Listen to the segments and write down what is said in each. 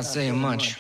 not saying much.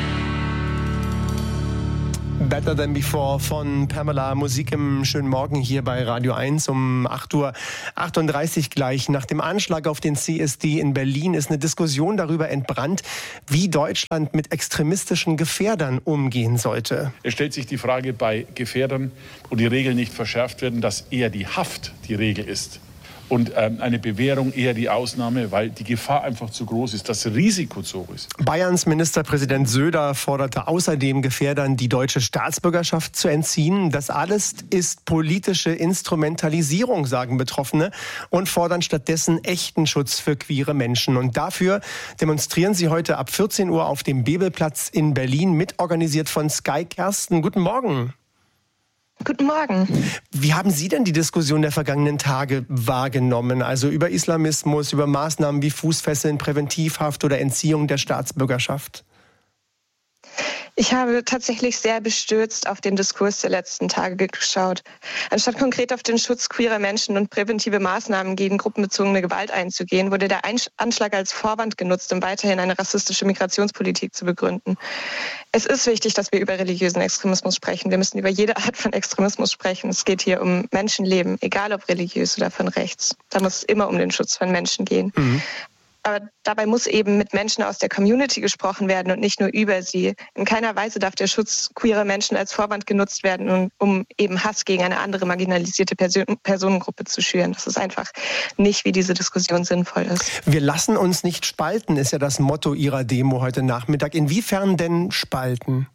Better Than Before von Pamela. Musik im schönen Morgen hier bei Radio 1 um 8:38 Uhr gleich. Nach dem Anschlag auf den CSD in Berlin ist eine Diskussion darüber entbrannt, wie Deutschland mit extremistischen Gefährdern umgehen sollte. Es stellt sich die Frage bei Gefährdern, wo die Regeln nicht verschärft werden, dass eher die Haft die Regel ist. Und eine Bewährung eher die Ausnahme, weil die Gefahr einfach zu groß ist, das Risiko zu hoch ist. Bayerns Ministerpräsident Söder forderte außerdem, Gefährdern die deutsche Staatsbürgerschaft zu entziehen. Das alles ist politische Instrumentalisierung, sagen Betroffene, und fordern stattdessen echten Schutz für queere Menschen. Und dafür demonstrieren sie heute ab 14 Uhr auf dem Bebelplatz in Berlin, mitorganisiert von Sky. Kersten, guten Morgen. Guten Morgen. Wie haben Sie denn die Diskussion der vergangenen Tage wahrgenommen? Also über Islamismus, über Maßnahmen wie Fußfesseln, Präventivhaft oder Entziehung der Staatsbürgerschaft? Ich habe tatsächlich sehr bestürzt auf den Diskurs der letzten Tage geschaut. Anstatt konkret auf den Schutz queerer Menschen und präventive Maßnahmen gegen gruppenbezogene Gewalt einzugehen, wurde der Anschlag als Vorwand genutzt, um weiterhin eine rassistische Migrationspolitik zu begründen. Es ist wichtig, dass wir über religiösen Extremismus sprechen. Wir müssen über jede Art von Extremismus sprechen. Es geht hier um Menschenleben, egal ob religiös oder von rechts. Da muss es immer um den Schutz von Menschen gehen. Aber dabei muss eben mit Menschen aus der Community gesprochen werden und nicht nur über sie. In keiner Weise darf der Schutz queerer Menschen als Vorwand genutzt werden, um eben Hass gegen eine andere marginalisierte Personengruppe zu schüren. Das ist einfach nicht, wie diese Diskussion sinnvoll ist. Wir lassen uns nicht spalten, ist ja das Motto Ihrer Demo heute Nachmittag. Inwiefern denn spalten?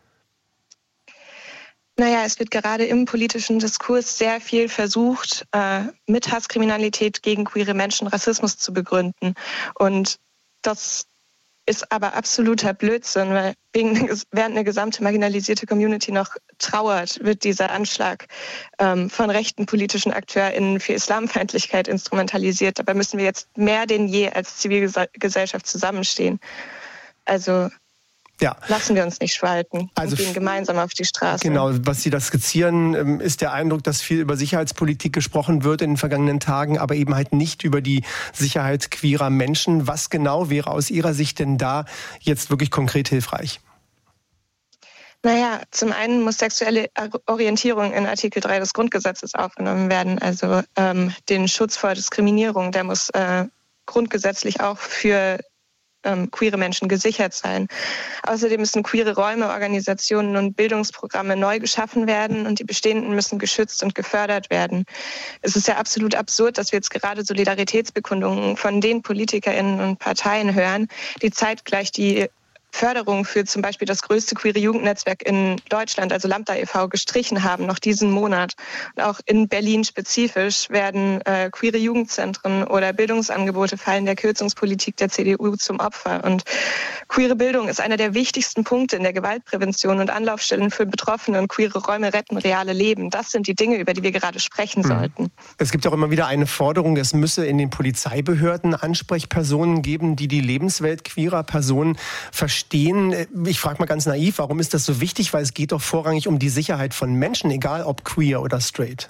Naja, es wird gerade im politischen Diskurs sehr viel versucht, mit Hasskriminalität gegen queere Menschen Rassismus zu begründen. Und das ist aber absoluter Blödsinn, weil während eine gesamte marginalisierte Community noch trauert, wird dieser Anschlag von rechten politischen AkteurInnen für Islamfeindlichkeit instrumentalisiert. Dabei müssen wir jetzt mehr denn je als Zivilgesellschaft zusammenstehen. Also lassen wir uns nicht spalten und gehen gemeinsam auf die Straße. Genau, was Sie da skizzieren, ist der Eindruck, dass viel über Sicherheitspolitik gesprochen wird in den vergangenen Tagen, aber eben halt nicht über die Sicherheit queerer Menschen. Was genau wäre aus Ihrer Sicht denn da jetzt wirklich konkret hilfreich? Naja, zum einen muss sexuelle Orientierung in Artikel 3 des Grundgesetzes aufgenommen werden. Also den Schutz vor Diskriminierung, der muss grundgesetzlich auch für queere Menschen gesichert sein. Außerdem müssen queere Räume, Organisationen und Bildungsprogramme neu geschaffen werden und die bestehenden müssen geschützt und gefördert werden. Es ist ja absolut absurd, dass wir jetzt gerade Solidaritätsbekundungen von den PolitikerInnen und Parteien hören, die zeitgleich die Förderung für zum Beispiel das größte queere Jugendnetzwerk in Deutschland, also Lambda e.V., gestrichen haben, noch diesen Monat. Und auch in Berlin spezifisch werden queere Jugendzentren oder Bildungsangebote fallen der Kürzungspolitik der CDU zum Opfer. Und queere Bildung ist einer der wichtigsten Punkte in der Gewaltprävention und Anlaufstellen für Betroffene, und queere Räume retten reale Leben. Das sind die Dinge, über die wir gerade sprechen sollten. Es gibt auch immer wieder eine Forderung, es müsse in den Polizeibehörden Ansprechpersonen geben, die die Lebenswelt queerer Personen verstehen. Ich frage mal ganz naiv, warum ist das so wichtig? Weil es geht doch vorrangig um die Sicherheit von Menschen, egal ob queer oder straight.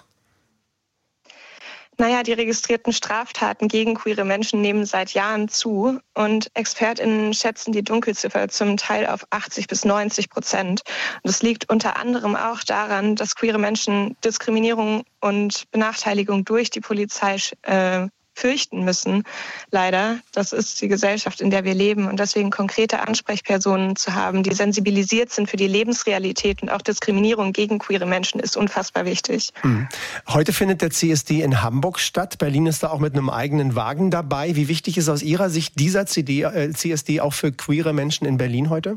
Naja, die registrierten Straftaten gegen queere Menschen nehmen seit Jahren zu und ExpertInnen schätzen die Dunkelziffer zum Teil auf 80-90%. Und das liegt unter anderem auch daran, dass queere Menschen Diskriminierung und Benachteiligung durch die Polizei fürchten müssen, leider. Das ist die Gesellschaft, in der wir leben. Und deswegen konkrete Ansprechpersonen zu haben, die sensibilisiert sind für die Lebensrealität und auch Diskriminierung gegen queere Menschen, ist unfassbar wichtig. Heute findet der CSD in Hamburg statt. Berlin ist da auch mit einem eigenen Wagen dabei. Wie wichtig ist aus Ihrer Sicht dieser CSD auch für queere Menschen in Berlin heute?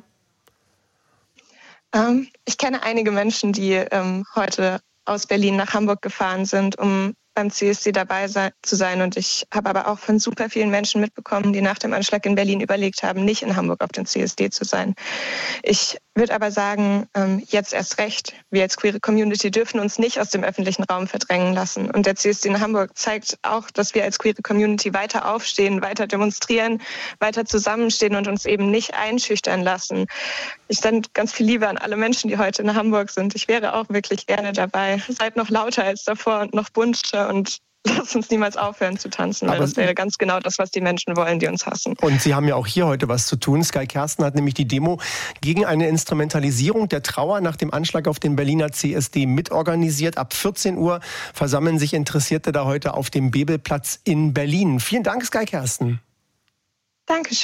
Ich kenne einige Menschen, die heute aus Berlin nach Hamburg gefahren sind, um beim CSD dabei zu sein. Und ich habe aber auch von super vielen Menschen mitbekommen, die nach dem Anschlag in Berlin überlegt haben, nicht in Hamburg auf dem CSD zu sein. Ich würde aber sagen, jetzt erst recht. Wir als queere Community dürfen uns nicht aus dem öffentlichen Raum verdrängen lassen. Und der CSD in Hamburg zeigt auch, dass wir als queere Community weiter aufstehen, weiter demonstrieren, weiter zusammenstehen und uns eben nicht einschüchtern lassen. Ich sende ganz viel Liebe an alle Menschen, die heute in Hamburg sind. Ich wäre auch wirklich gerne dabei. Seid noch lauter als davor und noch bunter und lass uns niemals aufhören zu tanzen, weil das wäre ganz genau das, was die Menschen wollen, die uns hassen. Und Sie haben ja auch hier heute was zu tun. Sky Kersten hat nämlich die Demo gegen eine Instrumentalisierung der Trauer nach dem Anschlag auf den Berliner CSD mitorganisiert. Ab 14 Uhr versammeln sich Interessierte da heute auf dem Bebelplatz in Berlin. Vielen Dank, Sky Kersten. Dankeschön.